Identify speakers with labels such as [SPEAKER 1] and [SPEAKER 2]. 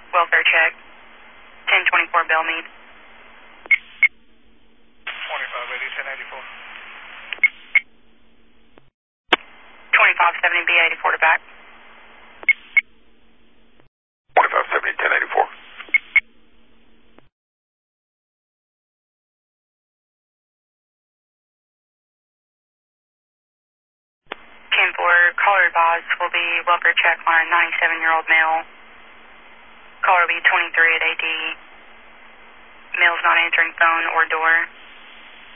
[SPEAKER 1] welfare check. 1024 Bellmead.
[SPEAKER 2] 2580, 1084.
[SPEAKER 1] 2570 B84 to back.
[SPEAKER 3] 2570, 1084.
[SPEAKER 1] 10-4, caller advised will be welfare check on a 97-year-old male. Caller will be 23 at AD. Male's not answering phone or door.